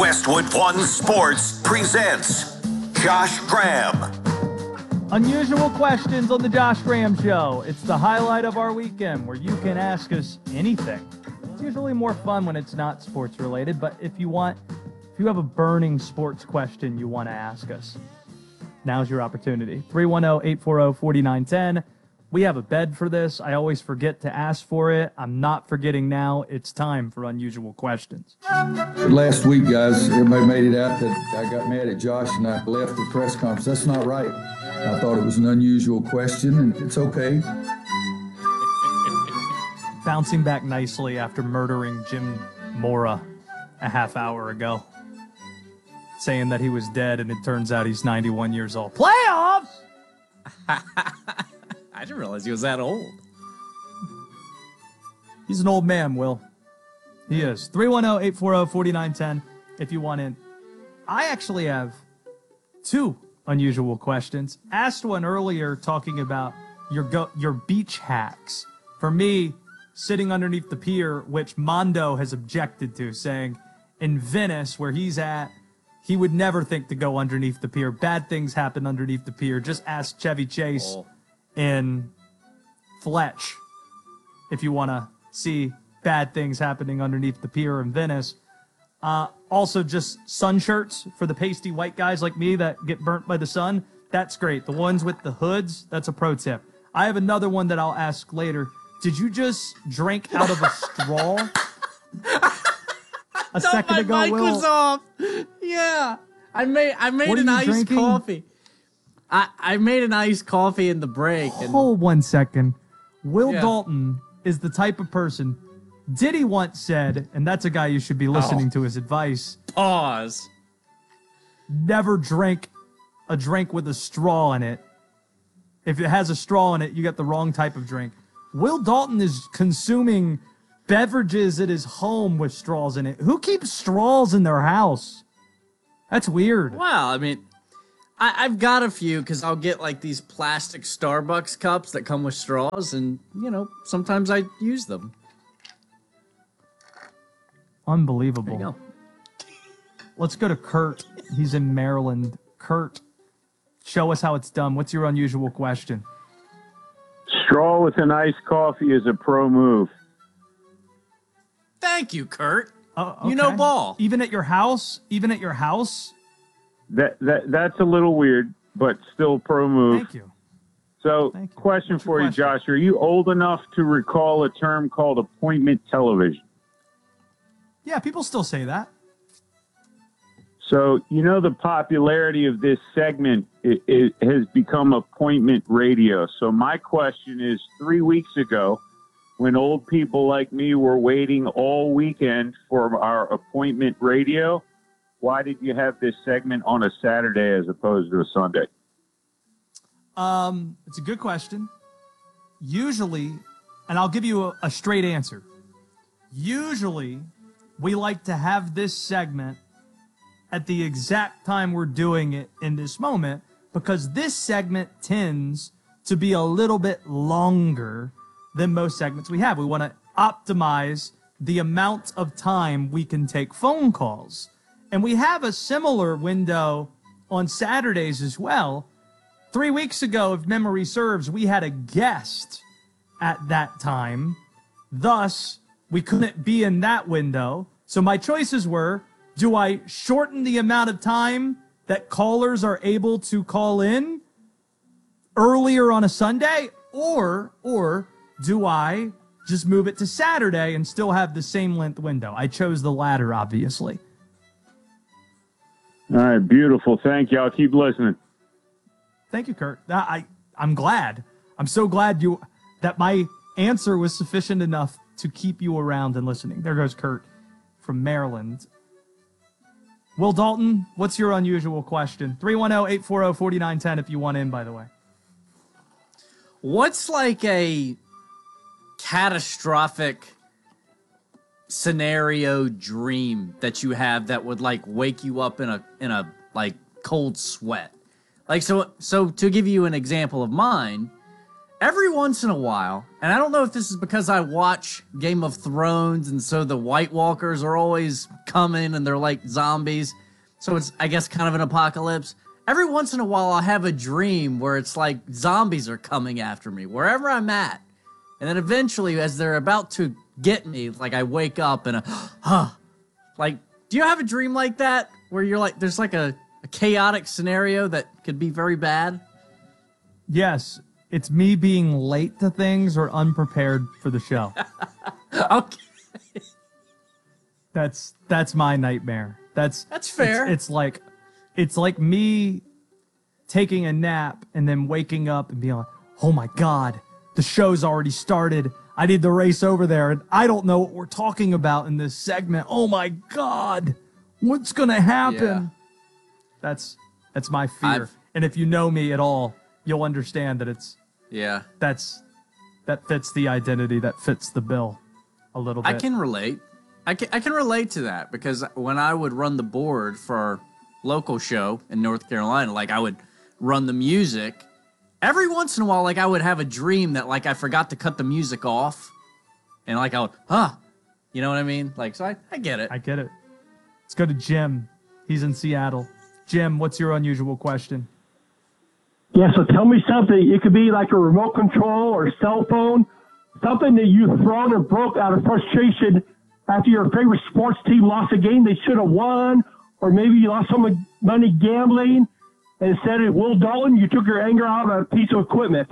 Westwood One Sports presents Josh Graham. Unusual questions on the Josh Graham Show. It's the highlight of our weekend where you can ask us anything. It's usually more fun when it's not sports related, but if you have a burning sports question you want to ask us, now's your opportunity. 310-840-4910. We have a bed for this. I always forget to ask for it. I'm not forgetting now. It's time for unusual questions. Last week, guys, everybody made it out that I got mad at Josh and I left the press conference. That's not right. I thought it was an unusual question, and it's okay. Bouncing back nicely after murdering Jim Mora a half hour ago. Saying that he was dead, and it turns out he's 91 years old. Playoffs! I didn't realize he was that old. He's an old man, Will. He is. 310-840-4910 if you want in. I actually have two unusual questions. Asked one earlier talking about your beach hacks. For me, sitting underneath the pier, which Mondo has objected to, saying in Venice, where he's at, he would never think to go underneath the pier. Bad things happen underneath the pier. Just ask Chevy Chase in Fletch if you want to see bad things happening underneath the pier in Venice. Also, just sun shirts for the pasty white guys like me that get burnt by the sun. That's great. The ones with the hoods, that's a pro tip. I have another one that I'll ask later. Did you just drink out of a straw a second ago, my mic Will? was off. Yeah. I made an iced coffee. I made an iced coffee in the break. And Hold 1 second. Will Dalton is the type of person, Diddy once said, and that's a guy you should be listening to his advice, Pause. never drink a drink with a straw in it. If it has a straw in it, you get the wrong type of drink. Will Dalton is consuming beverages at his home with straws in it. Who keeps straws in their house? That's weird. Well, I mean, I've got a few because I'll get like these plastic Starbucks cups that come with straws, and, you know, sometimes I use them. Unbelievable. There you go. Let's go to Kurt. He's in Maryland. Kurt, show us how it's done. What's your unusual question? Straw with an iced coffee is a pro move. Thank you, Kurt. Okay. You know ball. Even at your house? Even at your house? That's a little weird, but still pro move. Thank you. So, Thank you. question What's your for you, question? Josh. Are you old enough to recall a term called appointment television? Yeah, people still say that. So, you know, the popularity of this segment it has become appointment radio. So my question is, 3 weeks ago, when old people like me were waiting all weekend for our appointment radio, why did you have this segment on a Saturday as opposed to a Sunday? It's a good question. Usually, and I'll give you a straight answer. Usually, we like to have this segment at the exact time we're doing it in this moment, because this segment tends to be a little bit longer than most segments we have. We want to optimize the amount of time we can take phone calls. And we have a similar window on Saturdays as well. 3 weeks ago, if memory serves, we had a guest at that time. Thus, we couldn't be in that window. So my choices were, do I shorten the amount of time that callers are able to call in earlier on a Sunday, or do I just move it to Saturday and still have the same length window? I chose the latter, obviously. All right, beautiful. Thank you. I'll keep listening. Thank you, Kurt. I'm glad. I'm so glad that my answer was sufficient enough to keep you around and listening. There goes Kurt from Maryland. Will Dalton, what's your unusual question? 310-840-4910 if you want in, by the way. What's like a catastrophic scenario dream that you have that would like wake you up in a like cold sweat? Like, so to give you an example of mine, every once in a while, and I don't know if this is because I watch Game of Thrones and so the White Walkers are always coming and they're like zombies. So it's, I guess, kind of an apocalypse. Every once in a while, I'll have a dream where it's like zombies are coming after me wherever I'm at. And then eventually, as they're about to get me, like I wake up and like, do you have a dream like that where you're like, there's like a chaotic scenario that could be very bad? Yes, it's me being late to things or unprepared for the show. Okay. That's my nightmare. That's fair. It's like me taking a nap and then waking up and being like, oh my God, the show's already started. I need to race over there and I don't know what we're talking about in this segment. Oh my God, what's gonna happen? Yeah. That's my fear. And if you know me at all, you'll understand that that fits the identity, that fits the bill a little bit. I can relate. I can relate to that because when I would run the board for our local show in North Carolina, like I would run the music. Every once in a while, like I would have a dream that like I forgot to cut the music off, and like I would, you know what I mean? Like, so I get it. I get it. Let's go to Jim. He's in Seattle. Jim, what's your unusual question? Yeah, so tell me something. It could be like a remote control or cell phone, something that you've thrown and broke out of frustration after your favorite sports team lost a game they should have won, or maybe you lost some money gambling, and instead of Will Dalton, you took your anger out on a piece of equipment.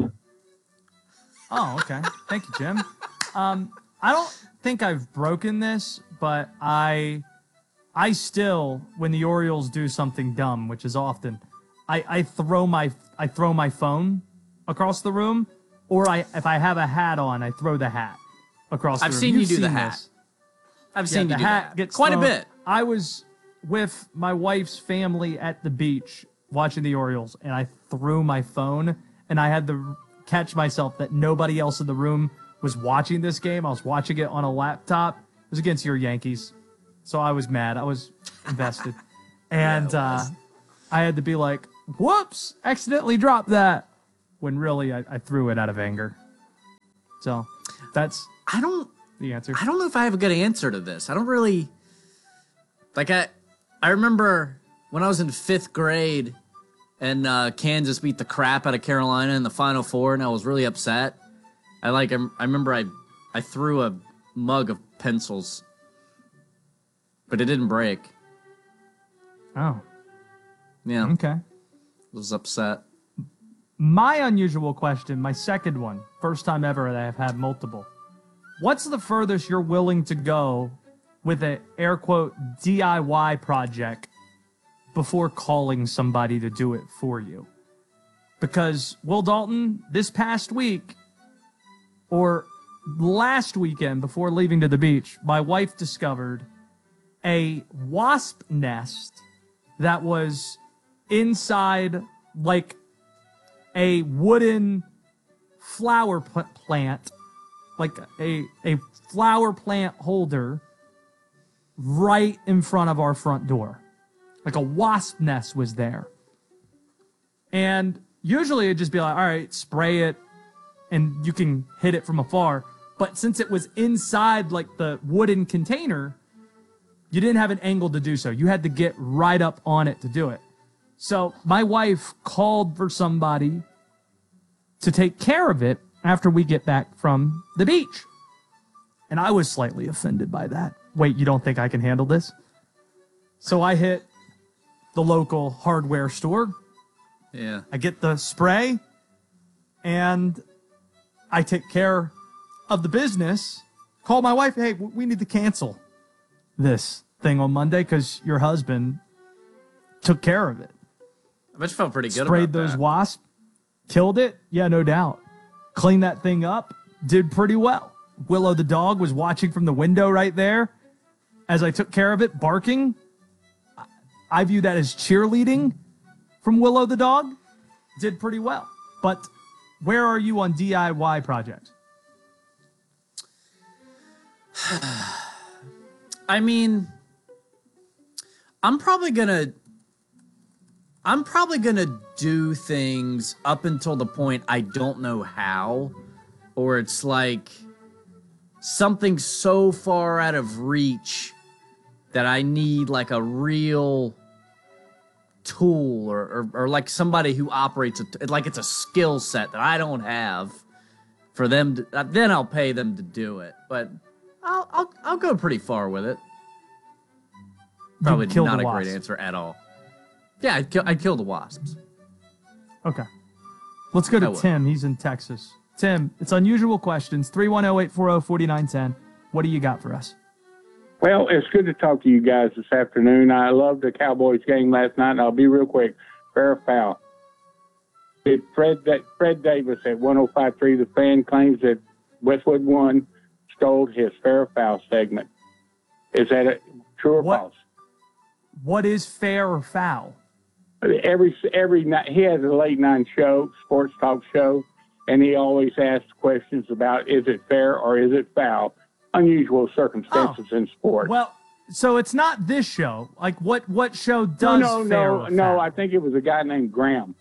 Oh, okay. Thank you, Jim. I don't think I've broken this, but I still, when the Orioles do something dumb, which is often, I throw my phone across the room, or if I have a hat on, I throw the hat across the room. I've seen you do the hat. This. I've seen you do that. Gets quite thrown. a bit. I was with my wife's family at the beach watching the Orioles, and I threw my phone, and I had to catch myself that nobody else in the room was watching this game. I was watching it on a laptop. It was against your Yankees, so I was mad. I was invested. And I had to be like, whoops, accidentally dropped that, when really I threw it out of anger. So that's the answer. I don't know if I have a good answer to this. I don't really, like, I remember when I was in 5th grade and Kansas beat the crap out of Carolina in the Final Four, and I was really upset. I remember I threw a mug of pencils, but it didn't break. Oh. Yeah. Okay. I was upset. My unusual question, my second one, first time ever that I've had multiple. What's the furthest you're willing to go with a air quote DIY project before calling somebody to do it for you? Because Will Dalton, this past week or last weekend before leaving to the beach, my wife discovered a wasp nest that was inside like a wooden flower plant, like a flower plant holder right in front of our front door. Like a wasp nest was there. And usually it'd just be like, all right, spray it and you can hit it from afar. But since it was inside like the wooden container, you didn't have an angle to do so. You had to get right up on it to do it. So my wife called for somebody to take care of it after we get back from the beach. And I was slightly offended by that. Wait, you don't think I can handle this? So I hit the local hardware store. Yeah. I get the spray and I take care of the business. Call my wife, hey, we need to cancel this thing on Monday because your husband took care of it. I bet you felt pretty good Sprayed about those that. wasps, killed it. Yeah, no doubt. Cleaned that thing up, did pretty well. Willow the dog was watching from the window right there as I took care of it, barking. I view that as cheerleading from Willow the dog. Did pretty well. But where are you on DIY projects? I mean, I'm probably gonna do things up until the point I don't know how, or it's like something so far out of reach that I need like a real tool or like somebody who operates like it's a skill set that I don't have for them to, then I'll pay them to do it. But I'll go pretty far with it. Probably kill not the a great wasp. answer at all. Yeah, I'd kill the wasps. Okay. Let's go I to would. Tim. He's in Texas. Tim, it's unusual questions. 310-840-4910. What do you got for us? Well, it's good to talk to you guys this afternoon. I loved the Cowboys game last night, and I'll be real quick. Fair or foul? Did Fred Davis at 105.3, the fan claims that Westwood One stole his fair or foul segment. Is that true or What? false? What is fair or foul? Every night he has a late night show, sports talk show, and he always asks questions about is it fair or is it foul? Unusual circumstances in sports. Well, so it's not this show. Like, what show does fair or no. foul? I think it was a guy named Graham.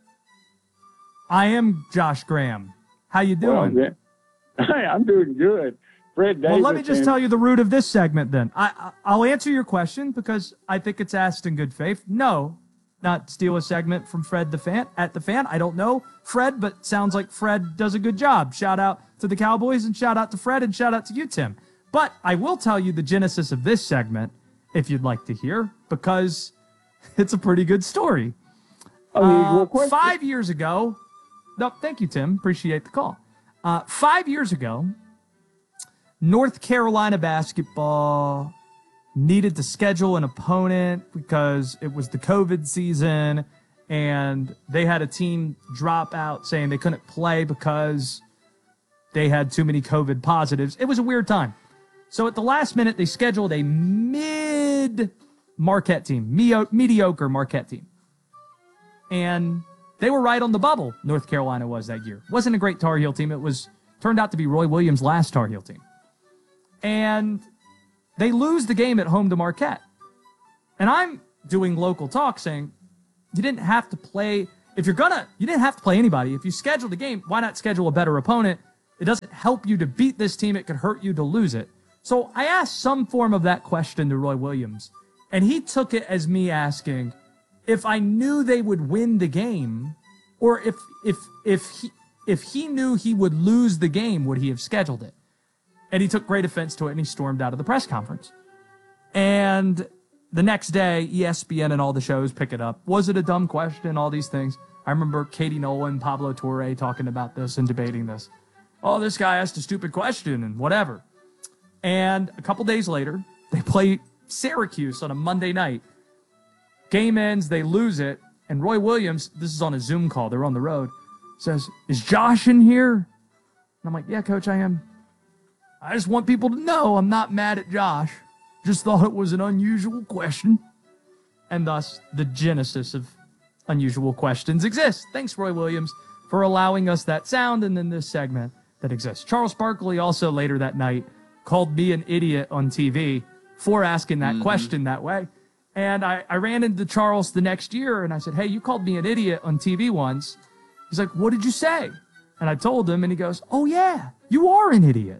I am Josh Graham. How you doing? Well, I'm doing good. Fred Davis. Well, let me just tell you the root of this segment then. I'll answer your question because I think it's asked in good faith. No, not steal a segment from Fred the fan at the fan. I don't know Fred, but sounds like Fred does a good job. Shout out to the Cowboys and shout out to Fred and shout out to you, Tim. But I will tell you the genesis of this segment if you'd like to hear because it's a pretty good story. Unusual question. 5 years ago, no, thank you, Tim. Appreciate the call. 5 years ago, North Carolina basketball needed to schedule an opponent because it was the COVID season and they had a team drop out saying they couldn't play because they had too many COVID positives. It was a weird time. So at the last minute, they scheduled a mid-Marquette team, mediocre Marquette team. And they were right on the bubble, North Carolina was that year. Wasn't a great Tar Heel team. It turned out to be Roy Williams' last Tar Heel team. And they lose the game at home to Marquette. And I'm doing local talk saying, you didn't have to play, you didn't have to play anybody. If you scheduled a game, why not schedule a better opponent? It doesn't help you to beat this team. It could hurt you to lose it. So I asked some form of that question to Roy Williams, and he took it as me asking if I knew they would win the game, or if he knew he would lose the game, would he have scheduled it? And he took great offense to it, and he stormed out of the press conference. And the next day, ESPN and all the shows pick it up. Was it a dumb question? All these things. I remember Katie Nolan, Pablo Torre talking about this and debating this. Oh, this guy asked a stupid question and whatever. And a couple days later, they play Syracuse on a Monday night. Game ends, they lose it, and Roy Williams, this is on a Zoom call, they're on the road, says, is Josh in here? And I'm like, yeah, Coach, I am. I just want people to know I'm not mad at Josh. Just thought it was an unusual question. And thus, the genesis of unusual questions exists. Thanks, Roy Williams, for allowing us that sound and then this segment that exists. Charles Barkley also later that night called me an idiot on TV for asking that question that way. And I ran into Charles the next year and I said, hey, you called me an idiot on TV once. He's like, what did you say? And I told him and he goes, oh yeah, you are an idiot.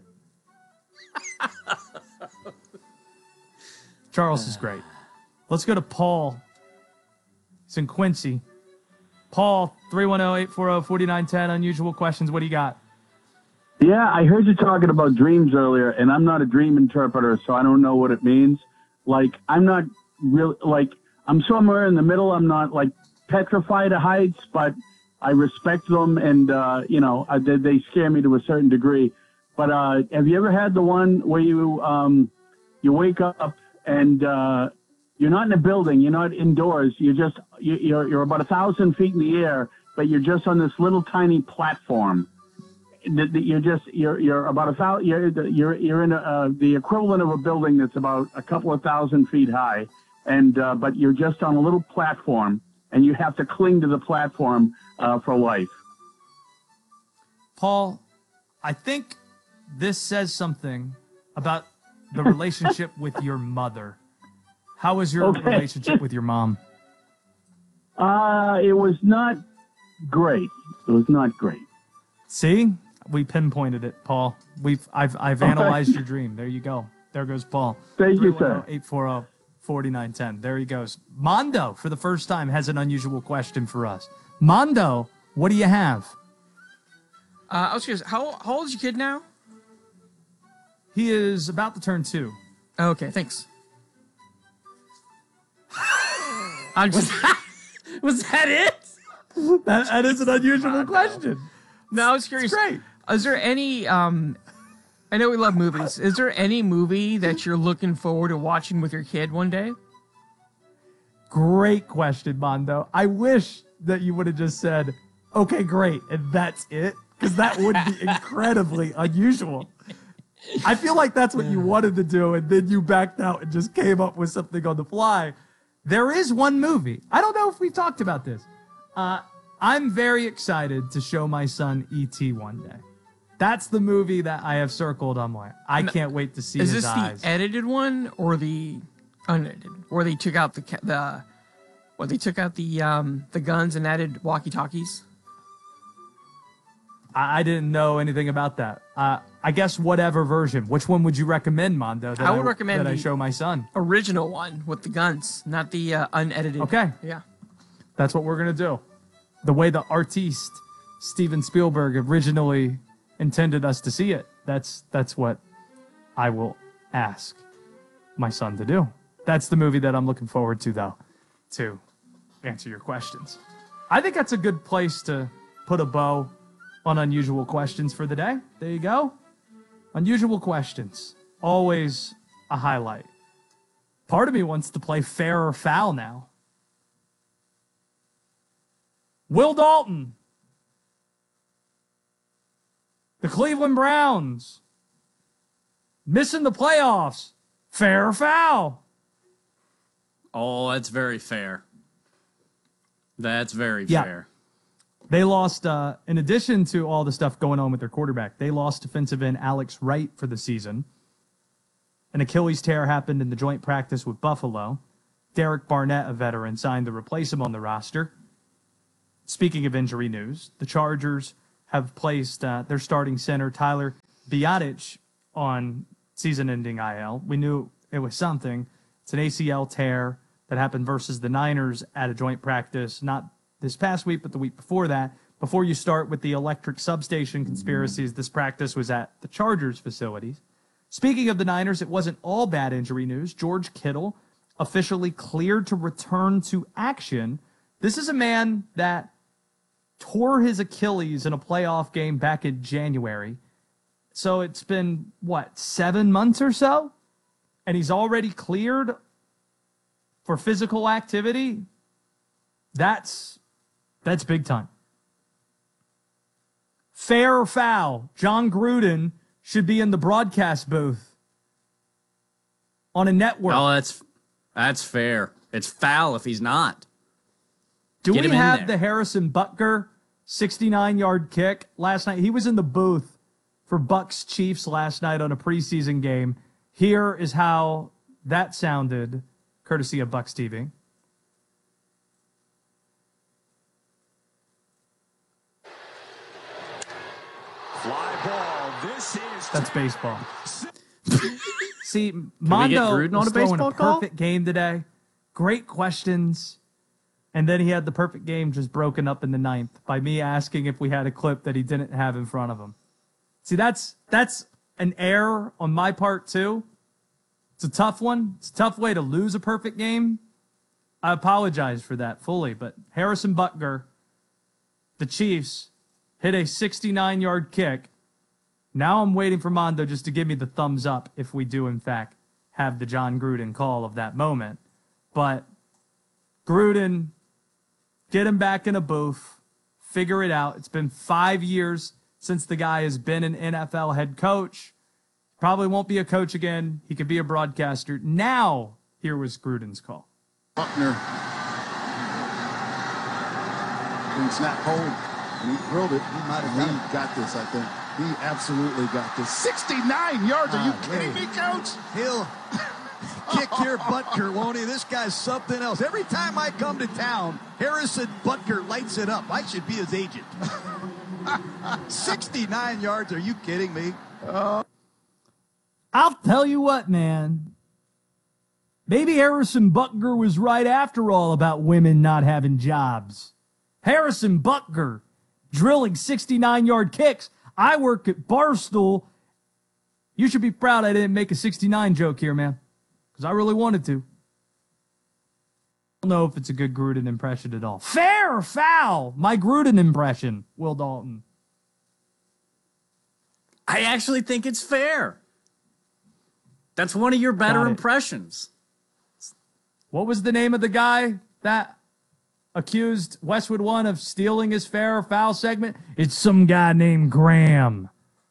Charles is great. Let's go to Paul. He's in Quincy. Paul, 310-840-4910, unusual questions. What do you got? Yeah, I heard you talking about dreams earlier, and I'm not a dream interpreter, so I don't know what it means. Like, I'm not really, like, I'm somewhere in the middle. I'm not, like, petrified of heights, but I respect them, and, they scare me to a certain degree. But have you ever had the one where you wake up and you're not in a building, you're not indoors, you're about 1,000 feet in the air, but you're just on this little tiny platform. You're about 1,000. You're in the equivalent of a building that's about a couple of 1,000 feet high, and but you're just on a little platform, and you have to cling to the platform for life. Paul, I think this says something about the relationship with your mother. How was your relationship with your mom? It was not great. It was not great. See? We pinpointed it, Paul. I've analyzed your dream. There you go. There goes Paul. Thank you, sir. 840-4910. There he goes. Mondo, for the first time, has an unusual question for us. Mondo, what do you have? I was curious, how old is your kid now? He is about to turn 2. Okay, thanks. I'm just, Was that it? That is an unusual question. no, I was curious. It's great. Is there any, I know we love movies. Is there any movie that you're looking forward to watching with your kid one day? Great question, Mondo. I wish that you would have just said, okay, great, and that's it, because that would be incredibly unusual. I feel like that's what you wanted to do, and then you backed out and just came up with something on the fly. There is one movie. I don't know if we talked about this. I'm very excited to show my son E.T. one day. That's the movie that I have circled on my. I can't wait to see Is his this eyes. the edited one or the unedited? Or they took out the guns and added walkie-talkies? I didn't know anything about that. I guess whatever version. Which one would you recommend, Mondo? That I would recommend that I the- show my son. Original one with the guns, not the unedited. Okay. Yeah. That's what we're gonna do. The way the artiste Steven Spielberg originally intended us to see it. That's what I will ask my son to do. That's the movie that I'm looking forward to, though, to answer your questions. I think that's a good place to put a bow on unusual questions for the day. There you go. Unusual questions. Always a highlight. Part of me wants to play fair or foul now. Will Dalton. The Cleveland Browns. Missing the playoffs. Fair or foul? Oh, that's very fair. That's very Yeah. fair. They lost, in addition to all the stuff going on with their quarterback, they lost defensive end Alex Wright for the season. An Achilles tear happened in the joint practice with Buffalo. Derek Barnett, a veteran, signed to replace him on the roster. Speaking of injury news, the Chargers have placed their starting center, Tyler Biadasz, on season-ending IL. We knew it was something. It's an ACL tear that happened versus the Niners at a joint practice, not this past week, but the week before that. Before you start with the electric substation conspiracies, this practice was at the Chargers facilities. Speaking of the Niners, it wasn't all bad injury news. George Kittle officially cleared to return to action. This is a man that tore his Achilles in a playoff game back in January. So it's been, 7 months or so? And he's already cleared for physical activity? That's big time. Fair or foul? John Gruden should be in the broadcast booth on a network. Oh, that's fair. It's foul if he's not. Do Get we him in have there. the Harrison Butker 69-yard kick last night? He was in the booth for Bucks Chiefs last night on a preseason game. Here is how that sounded, courtesy of Bucks TV. Fly ball. This is That's baseball. See, we get Mondo Gruden on was a throwing baseball a call? perfect game today. Great questions. And then he had the perfect game just broken up in the ninth by me asking if we had a clip that he didn't have in front of him. See, that's an error on my part, too. It's a tough one. It's a tough way to lose a perfect game. I apologize for that fully. But Harrison Butker, the Chiefs, hit a 69-yard kick. Now I'm waiting for Mondo just to give me the thumbs up if we do, in fact, have the John Gruden call of that moment. But Gruden, get him back in a booth, figure it out. It's been 5 years since the guy has been an NFL head coach. Probably won't be a coach again. He could be a broadcaster. Now, here was Gruden's call. Buckner didn't snap hold, and he drilled it. He might have got this, I think. He absolutely got this. 69 yards. Are you kidding me, Coach? He'll kick your Butker, won't he? This guy's something else. Every time I come to town, Harrison Butker lights it up. I should be his agent. 69 yards. Are you kidding me? I'll tell you what, man. Maybe Harrison Butker was right after all about women not having jobs. Harrison Butker drilling 69-yard kicks. I work at Barstool. You should be proud I didn't make a 69 joke here, man, because I really wanted to. I don't know if it's a good Gruden impression at all. Fair or foul? My Gruden impression, Will Dalton. I actually think it's fair. That's one of your better impressions. What was the name of the guy that accused Westwood One of stealing his fair or foul segment? It's some guy named Graham.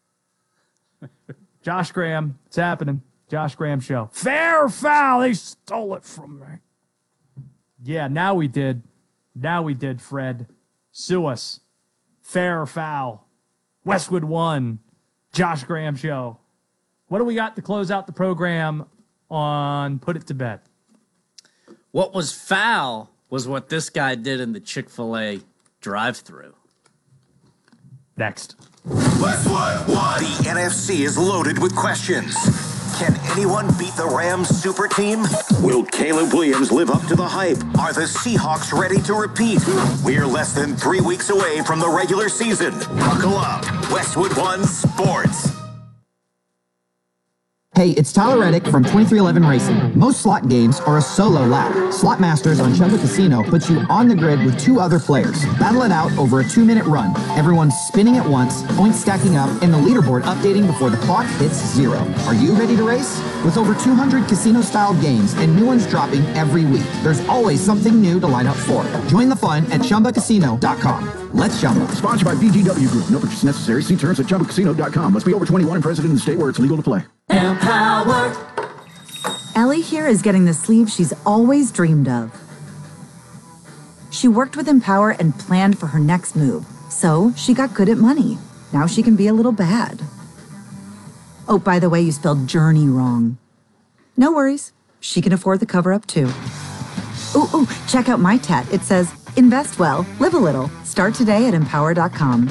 Josh Graham. It's happening. Josh Graham show. Fair or foul? They stole it from me. Yeah, now we did. Now we did, Fred. Sue us. Fair or foul? Westwood One. Josh Graham show. What do we got to close out the program on Put It to Bed? What was foul was what this guy did in the Chick-fil-A drive-thru. Next. Westwood One. The NFC is loaded with questions. Can anyone beat the Rams super team? Will Caleb Williams live up to the hype? Are the Seahawks ready to repeat? We're less than 3 weeks away from the regular season. Buckle up. Westwood One Sports. Hey, it's Tyler Reddick from 2311 Racing. Most slot games are a solo lap. Slot Masters on Chumba Casino puts you on the grid with 2 other players. Battle it out over a 2-minute run. Everyone's spinning at once, points stacking up, and the leaderboard updating before the clock hits 0. Are you ready to race? With over 200 casino-style games and new ones dropping every week, there's always something new to line up for. Join the fun at ChumbaCasino.com. Let's Chumba. Sponsored by VGW Group. No purchase necessary. See terms at ChumbaCasino.com. Must be over 21 and present in the state where it's legal to play. Empower. Ellie here is getting the sleeve she's always dreamed of. She worked with Empower and planned for her next move, so she got good at money. Now she can be a little bad. Oh, by the way, you spelled journey wrong. No worries. She can afford the cover-up, too. Ooh, check out my tat. It says, invest well, live a little. Start today at Empower.com.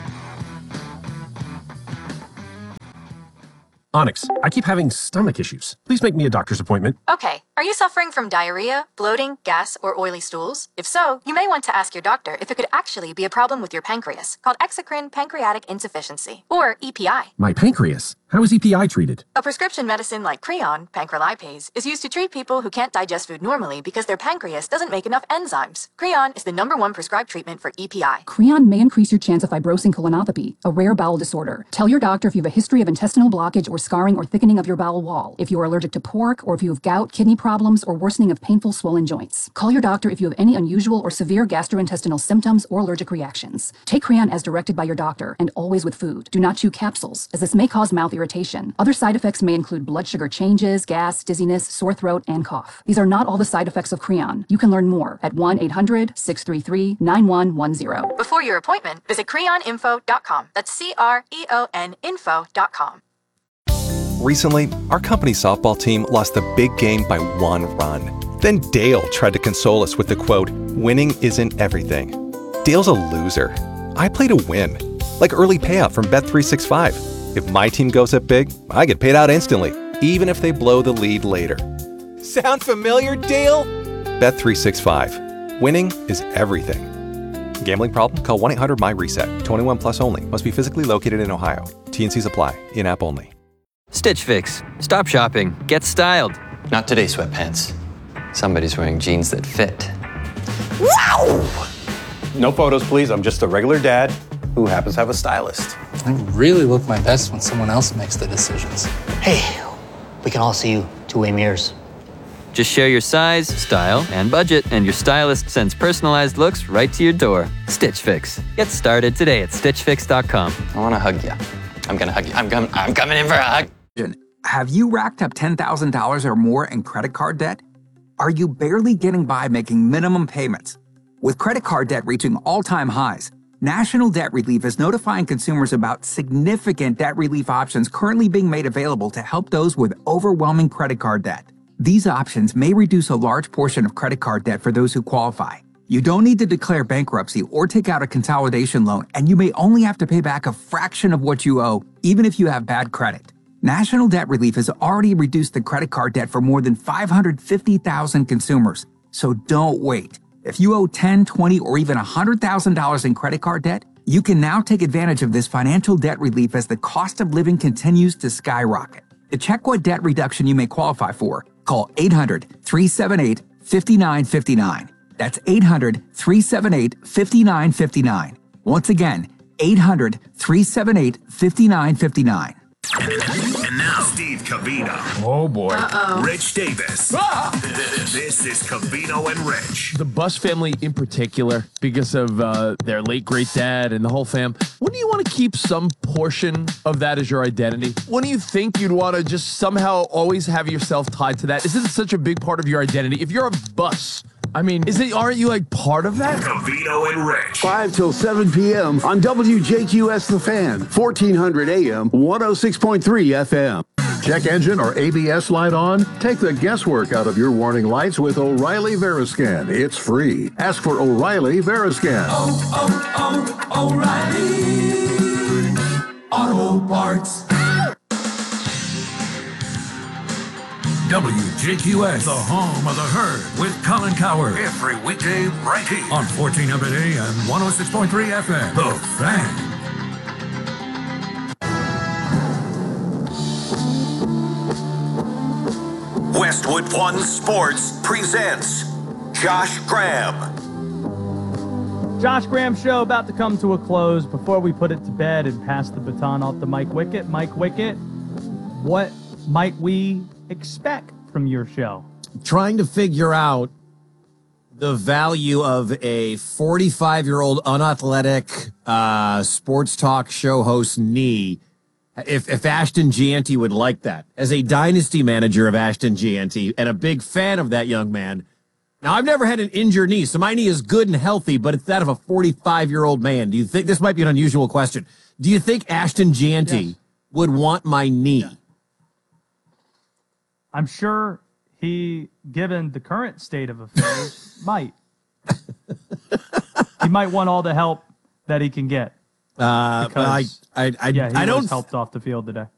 Onyx, I keep having stomach issues. Please make me a doctor's appointment. Okay, are you suffering from diarrhea, bloating, gas, or oily stools? If so, you may want to ask your doctor if it could actually be a problem with your pancreas, called exocrine pancreatic insufficiency, or EPI. My pancreas? How is EPI treated? A prescription medicine like Creon, pancrelipase, is used to treat people who can't digest food normally because their pancreas doesn't make enough enzymes. Creon is the #1 prescribed treatment for EPI. Creon may increase your chance of fibrosing colonopathy, a rare bowel disorder. Tell your doctor if you have a history of intestinal blockage or scarring or thickening of your bowel wall, if you are allergic to pork, or if you have gout, kidney problems, or worsening of painful swollen joints. Call your doctor if you have any unusual or severe gastrointestinal symptoms or allergic reactions. Take Creon as directed by your doctor, and always with food. Do not chew capsules, as this may cause mouth irritation. Other side effects may include blood sugar changes, gas, dizziness, sore throat, and cough. These are not all the side effects of Creon. You can learn more at 1-800-633-9110. Before your appointment, visit creoninfo.com. That's CREON info.com. Recently, our company softball team lost the big game by 1 run. Then Dale tried to console us with the quote, "Winning isn't everything." Dale's a loser. I play to win. Like early payout from Bet365. If my team goes up big, I get paid out instantly, even if they blow the lead later. Sound familiar, Dale? Bet365. Winning is everything. Gambling problem? Call 1-800-MY-RESET. 21 plus only. Must be physically located in Ohio. T&Cs apply. In-app only. Stitch Fix. Stop shopping. Get styled. Not today, sweatpants. Somebody's wearing jeans that fit. Wow! No photos, please. I'm just a regular dad who happens to have a stylist. I really look my best when someone else makes the decisions. Hey, we can all see you two-way mirrors. Just share your size, style, and budget, and your stylist sends personalized looks right to your door. Stitch Fix. Get started today at StitchFix.com. I want to hug you. I'm going to hug you. I'm coming in for a hug. Have you racked up $10,000 or more in credit card debt? Are you barely getting by making minimum payments? With credit card debt reaching all-time highs, National Debt Relief is notifying consumers about significant debt relief options currently being made available to help those with overwhelming credit card debt. These options may reduce a large portion of credit card debt for those who qualify. You don't need to declare bankruptcy or take out a consolidation loan, and you may only have to pay back a fraction of what you owe, even if you have bad credit. National Debt Relief has already reduced the credit card debt for more than 550,000 consumers. So don't wait. If you owe $10, $20, or even $100,000 in credit card debt, you can now take advantage of this financial debt relief as the cost of living continues to skyrocket. To check what debt reduction you may qualify for, call 800-378-5959. That's 800-378-5959. Once again, 800-378-5959. And now, Steve Cavino. Oh, boy. Rich Davis. This is Cavino and Rich. The Bus family in particular, because of their late great dad and the whole fam, wouldn't you want to keep some portion of that as your identity? Wouldn't you think you'd want to just somehow always have yourself tied to that? Is it such a big part of your identity? If you're a Bus, I mean, aren't you like part of that? Cavino and Rich. 5 till 7 p.m. on WJQS The Fan, 1400 AM, 106.3 FM. Check engine or ABS light on? Take the guesswork out of your warning lights with O'Reilly Veriscan. It's free. Ask for O'Reilly Veriscan. O'Reilly Auto Parts. WJQS, the home of the herd, with Colin Coward. Every weekday right here on 1400 AM, 106.3 FM. The Fan. Westwood One Sports presents Josh Graham. Josh Graham Show about to come to a close. Before we put it to bed and pass the baton off to Mike Wickett. Mike Wickett, what might we expect from your show? Trying to figure out the value of a 45-year-old unathletic sports talk show host knee. If Ashton Gianti would like that. As a dynasty manager of Ashton Gianti and a big fan of that young man. Now, I've never had an injured knee, so my knee is good and healthy, but it's that of a 45-year-old man. Do you think, this might be an unusual question, do you think Ashton Gianti would want my knee? Yeah. I'm sure he, given the current state of affairs, might. He might want all the help that he can get. But I he don't was helped off the field today.